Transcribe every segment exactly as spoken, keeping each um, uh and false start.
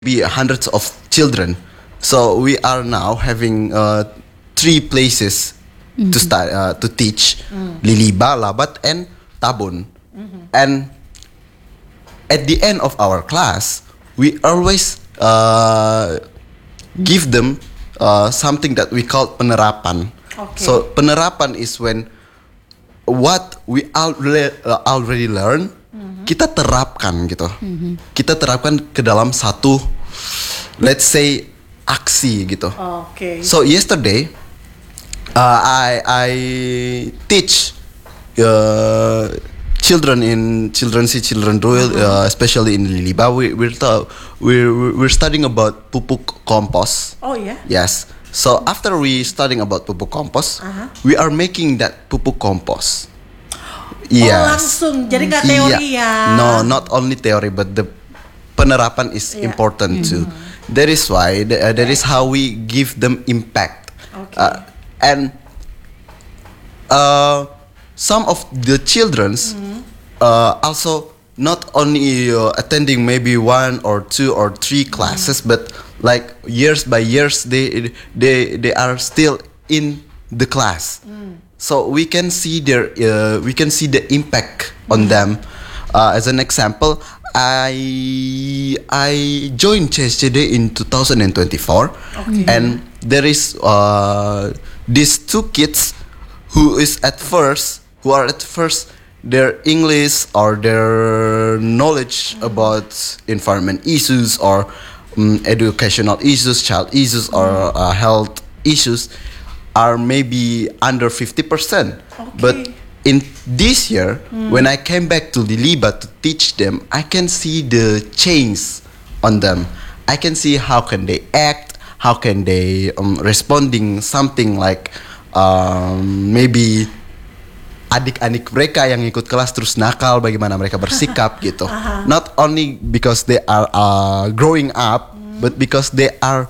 be hundreds of children. So we are now having uh, three places mm-hmm. to start uh, to teach: mm. Liliba, Labat, and Tabun. Mm-hmm. And at the end of our class, we always uh, give them uh, something that we call penerapan. Okay. So penerapan is when what we already, uh, already learn, mm-hmm. kita terapkan gitu. Mm-hmm. Kita terapkan ke dalam satu, let's say, aksi gitu. Okay. So yesterday, uh, I I teach uh, children in children see children drill, uh, especially in Liliba. We we're, ta- we're we're studying about pupuk compost. Oh yeah. Yes. So after we studying about pupuk compost, uh-huh. we are making that pupuk compost. Yes. Oh langsung, jadi nggak teori yeah. ya? No, not only theory, but the penerapan is yeah. important mm-hmm. too. That is why, uh, that is how we give them impact. Okay. Uh, and uh, some of the childrens mm-hmm. uh, also not only uh, attending maybe one or two or three classes, mm-hmm. but like years by years they they they are still in the class. Mm. So we can see their uh, we can see the impact mm. on them. Uh, as an example, I I joined C S C D in twenty twenty-four, okay. and there is uh, these two kids who is at first who are at first their English or their knowledge mm. about environment issues or um, educational issues, child issues, mm. or uh, health issues are maybe under fifty percent. Okay. But in this year, mm. when I came back to Liliba to teach them, I can see the change on them. I can see how can they act, how can they um, responding something like um, maybe adik-adik mereka yang ikut kelas terus nakal, bagaimana mereka bersikap gitu. Uh-huh. Not only because they are uh, growing up, mm. but because they are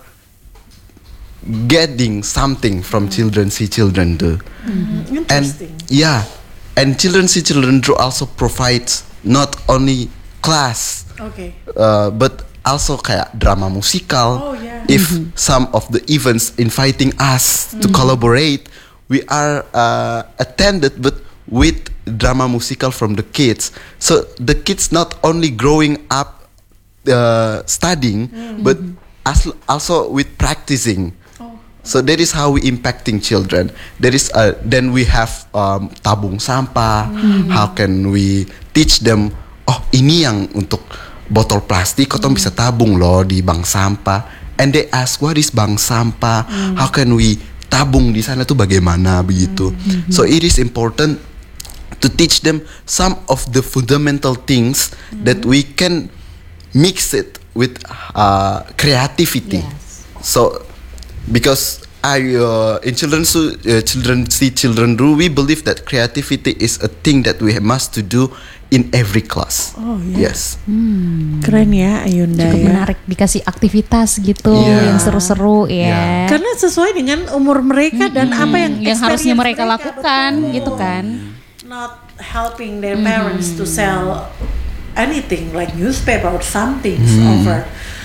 getting something from mm. children see children do. Mm-hmm. Interesting. And yeah, and children see children do also provides not only class, okay, uh, but also kayak drama musikal. Oh, yeah. If mm-hmm. some of the events inviting us mm-hmm. to collaborate, we are uh, attended, but with drama musical from the kids. So the kids not only growing up uh, studying, mm-hmm. but as, also with practicing. Oh. So that is how we impacting children. There is uh, then we have um, tabung sampah. Mm-hmm. How can we teach them? Oh, ini yang untuk botol plastik, kau mm-hmm. bisa tabung loh di bank sampah. And they ask, what is bank sampah? Mm-hmm. How can we tabung di sana tuh bagaimana begitu? Mm-hmm. So it is important to teach them some of the fundamental things mm-hmm. that we can mix it with uh, creativity. Yes. So because I uh, in children so, uh, children see children do, we believe that creativity is a thing that we must to do in every class. Oh yeah. Yes. Hmm. Keren ya Ayunda. Cukup ya. menarik, dikasih aktivitas gitu yeah. yang seru-seru ya. Yeah. Karena sesuai dengan umur mereka mm-hmm. dan apa yang yang harusnya mereka, mereka lakukan betul. gitu kan. Not helping their parents mm-hmm. to sell anything like newspaper or something mm. over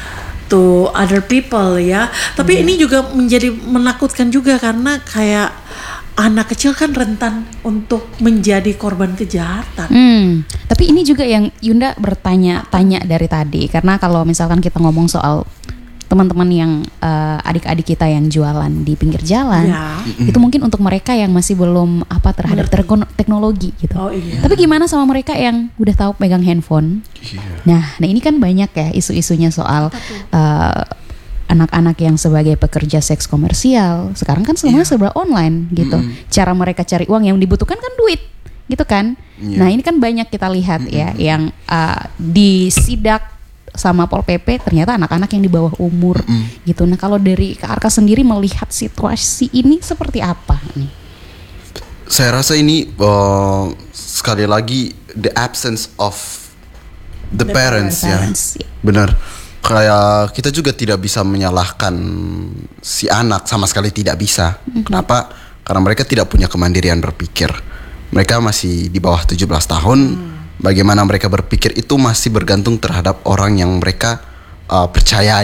to other people ya. Tapi mm. ini juga menjadi menakutkan juga karena kayak anak kecil kan rentan untuk menjadi korban kejahatan. Hmm, tapi ini juga yang Yunda bertanya-tanya dari tadi, karena kalau misalkan kita ngomong soal teman-teman yang uh, adik-adik kita yang jualan di pinggir jalan, ya. itu mungkin untuk mereka yang masih belum apa terhadap ter- teknologi gitu. Oh, iya. Tapi gimana sama mereka yang udah tahu pegang handphone? Yeah. Nah, nah ini kan banyak ya isu-isunya soal uh, anak-anak yang sebagai pekerja seks komersial. Sekarang kan semuanya yeah. serba online gitu. Mm-hmm. Cara mereka cari uang yang dibutuhkan kan duit, gitu kan? Yeah. Nah ini kan banyak kita lihat mm-hmm. ya yang uh, disidak sama Pol P P ternyata anak-anak yang di bawah umur mm-hmm. gitu. Nah kalau dari Kak Arka sendiri melihat situasi ini seperti apa nih? Saya rasa ini uh, sekali lagi the absence of the, the parents, parents ya, ya. Benar. Kayak kita juga tidak bisa menyalahkan si anak, sama sekali tidak bisa. Mm-hmm. Kenapa? Karena mereka tidak punya kemandirian berpikir. Mereka masih di bawah tujuh belas tahun. Mm. Bagaimana mereka berpikir itu masih bergantung terhadap orang yang mereka uh, percaya